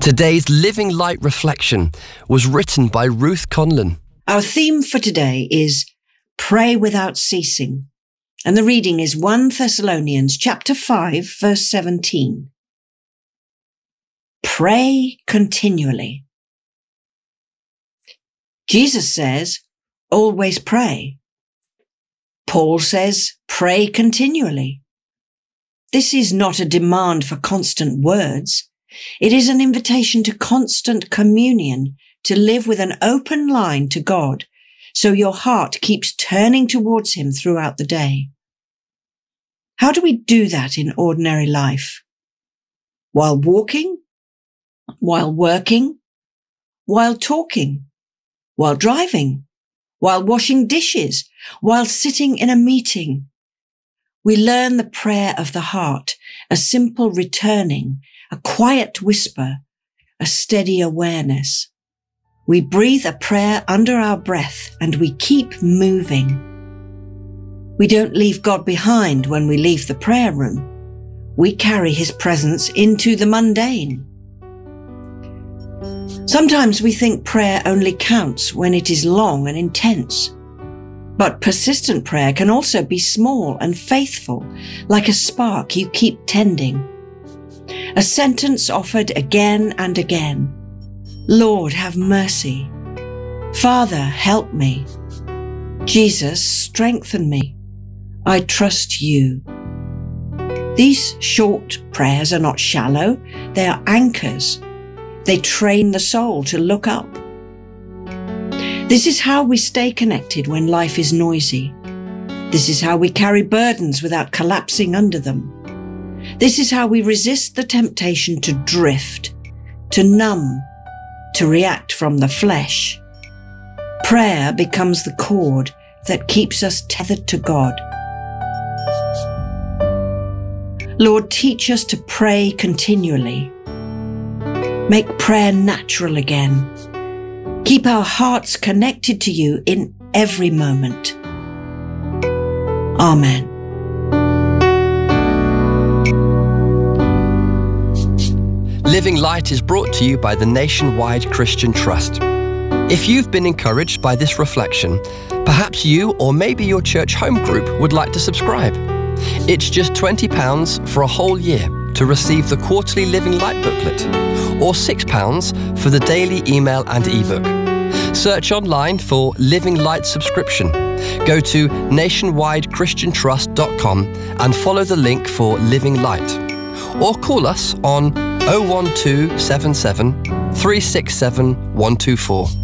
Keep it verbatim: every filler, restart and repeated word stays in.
Today's Living Light reflection was written by Ruth Conlon. Our theme for today is Pray Without Ceasing, and the reading is First Thessalonians chapter five, verse seventeen. Pray continually. Jesus says, always pray. Paul says, pray continually. This is not a demand for constant words. It is an invitation to constant communion, to live with an open line to God, so your heart keeps turning towards Him throughout the day. How do we do that in ordinary life? While walking? While working? While talking? While driving? While washing dishes? While sitting in a meeting? We learn the prayer of the heart, a simple returning, a quiet whisper, a steady awareness. We breathe a prayer under our breath and we keep moving. We don't leave God behind when we leave the prayer room. We carry His presence into the mundane. Sometimes we think prayer only counts when it is long and intense. But persistent prayer can also be small and faithful, like a spark you keep tending. A sentence offered again and again. Lord, have mercy. Father, help me. Jesus, strengthen me. I trust you. These short prayers are not shallow. They are anchors. They train the soul to look up. This is how we stay connected when life is noisy. This is how we carry burdens without collapsing under them. This is how we resist the temptation to drift, to numb, to react from the flesh. Prayer becomes the cord that keeps us tethered to God. Lord, teach us to pray continually. Make prayer natural again. Keep our hearts connected to you in every moment. Amen. Living Light is brought to you by the Nationwide Christian Trust. If you've been encouraged by this reflection, perhaps you or maybe your church home group would like to subscribe. It's just twenty pounds for a whole year to receive the quarterly Living Light booklet, or six pounds for the daily email and ebook. Search online for Living Light subscription. Go to nationwide christian trust dot com and follow the link for Living Light. Or call us on oh one two seven seven, three six seven, one two four.